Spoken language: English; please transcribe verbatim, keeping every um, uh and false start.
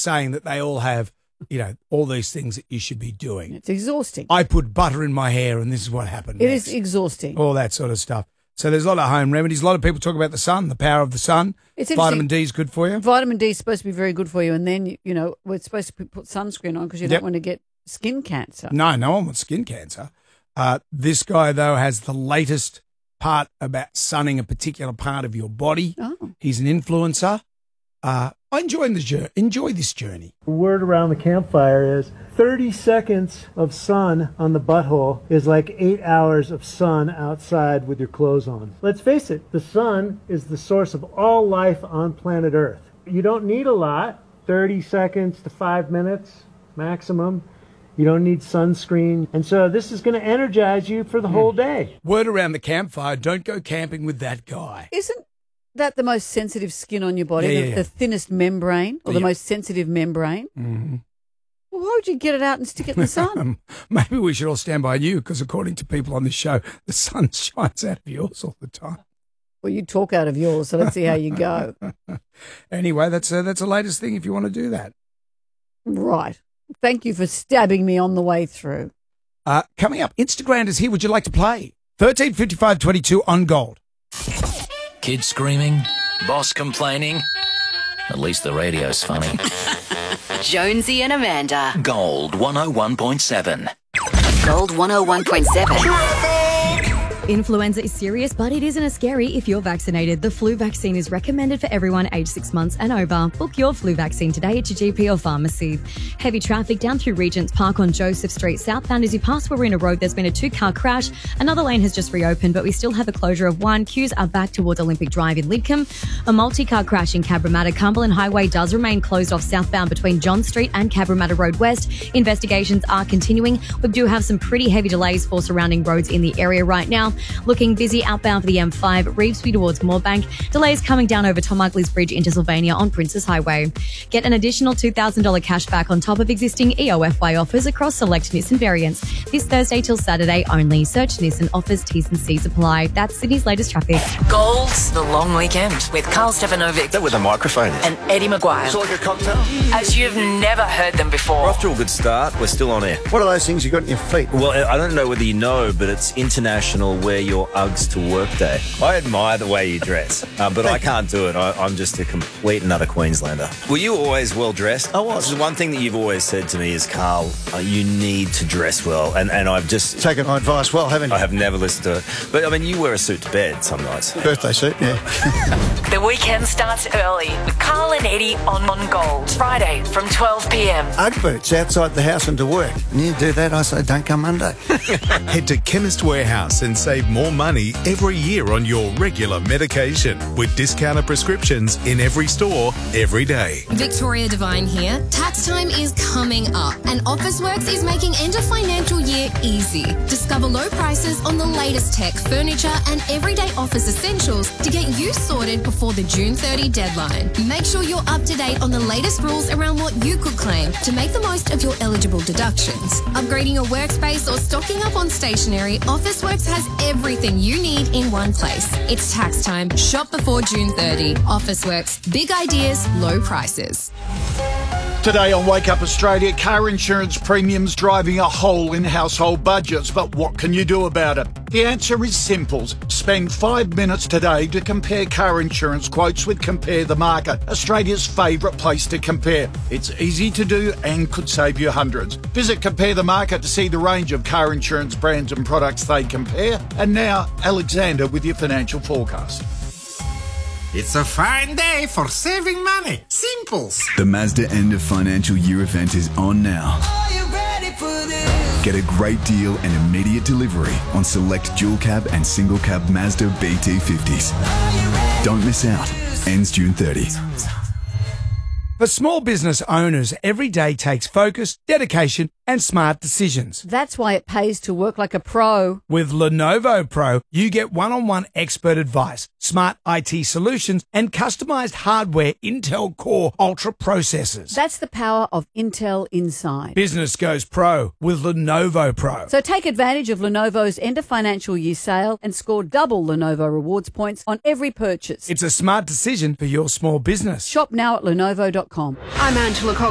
saying that they all have, you know, all these things that you should be doing. It's exhausting. I put butter in my hair and this is what happened. It next. is exhausting. All that sort of stuff. So there's a lot of home remedies. A lot of people talk about the sun, the power of the sun. It's Vitamin D is good for you. Vitamin D is supposed to be very good for you, and then, you know, we're supposed to put sunscreen on because you Yep. don't want to get skin cancer. No, no one wants skin cancer. Uh, this guy, though, has the latest part about sunning a particular part of your body. Oh. He's an influencer. Uh, I enjoy, the jour- enjoy this journey. The word around the campfire is thirty seconds of sun on the butthole is like eight hours of sun outside with your clothes on. Let's face it, the sun is the source of all life on planet Earth. You don't need a lot, thirty seconds to five minutes maximum. You don't need sunscreen. And so this is going to energize you for the whole day. Word around the campfire, don't go camping with that guy. Isn't that the most sensitive skin on your body, Yeah, the, yeah. the thinnest membrane or the Yeah. most sensitive membrane? Mm-hmm. Well, why would you get it out and stick it in the sun? Maybe we should all stand by you because according to people on this show, the sun shines out of yours all the time. Well, you talk out of yours, so let's see how you go. Anyway, that's uh, that's the latest thing if you want to do that. Right. Thank you for stabbing me on the way through. Uh, coming up, Instagram is here. Would you like to play? thirteen fifty-five twenty-two on Gold. Kids screaming, boss complaining. At least the radio's funny. Jonesy and Amanda. Gold one oh one point seven. Gold one oh one point seven. Influenza is serious, but it isn't as scary if you're vaccinated. The flu vaccine is recommended for everyone aged six months and over. Book your flu vaccine today at your G P or pharmacy. Heavy traffic down through Regent's Park on Joseph Street southbound. As you pass Warina Road, there's been a two-car crash. Another lane has just reopened, but we still have a closure of one. Queues are back towards Olympic Drive in Lidcombe. A multi-car crash in Cabramatta. Cumberland Highway does remain closed off southbound between John Street and Cabramatta Road West. Investigations are continuing. We do have some pretty heavy delays for surrounding roads in the area right now. Looking busy outbound for the M five, Reevesby towards Moorebank. Delays coming down over Tom Ugley's Bridge into Sylvania on Princes Highway. Get an additional two thousand dollars cash back on top of existing E O F Y offers across select Nissan variants. This Thursday till Saturday only. Search Nissan offers, T's and C's apply. That's Sydney's latest traffic. Gold's The Long Weekend with Carl Stefanovic. That with a microphone in. And Eddie Maguire. It's like a cocktail. As you've never heard them before. We're off to a good start. We're still on air. What are those things you got in your feet? Well, I don't know whether you know, but it's International Wear Your Uggs to Work Day. I admire the way you dress, uh, but I can't do it. I, I'm just a complete and utter Queenslander. Were you always well dressed? I was. This is one thing that you've always said to me is, Carl, uh, you need to dress well, and, and I've just Taken my advice well, haven't you? I have never listened to it. But I mean, you wear a suit to bed some nights. Birthday suit, yeah. The weekend starts early with Carl and Eddie on On Gold. Friday from twelve p.m. Ugg boots outside the house and to work. And you do that, I say, don't come Monday. Head to Chemist Warehouse and save more money every year on your regular medication with discounted prescriptions in every store, every day. Victoria Devine here. Tax time is coming up and Officeworks is making end of financial year easy. Discover low prices on the latest tech, furniture and everyday office essentials to get you sorted before the June thirtieth deadline. Make sure you're up to date on the latest rules around what you could claim to make the most of your eligible deductions. Upgrading your workspace or stocking up on stationery, Officeworks has everything you need in one place. It's tax time. Shop before June thirtieth. Officeworks. Big ideas, low prices. Today on Wake Up Australia, car insurance premiums driving a hole in household budgets. But what can you do about it? The answer is simple. Spend five minutes today to compare car insurance quotes with Compare the Market, Australia's favourite place to compare. It's easy to do and could save you hundreds. Visit Compare the Market to see the range of car insurance brands and products they compare. And now, Alexander with your financial forecast. It's a fine day for saving money. Simples. The Mazda end of financial year event is on now. Are you ready for this? Get a great deal and immediate delivery on select dual cab and single cab Mazda B T fifties. Don't miss out. Ends June thirtieth. For small business owners, every day takes focus, dedication, and smart decisions. That's why it pays to work like a pro. With Lenovo Pro, you get one-on-one expert advice, smart I T solutions, and customized hardware Intel Core Ultra processors. That's the power of Intel Inside. Business goes pro with Lenovo Pro. So take advantage of Lenovo's end of financial year sale and score double Lenovo rewards points on every purchase. It's a smart decision for your small business. Shop now at lenovo dot com. I'm Angela Cox.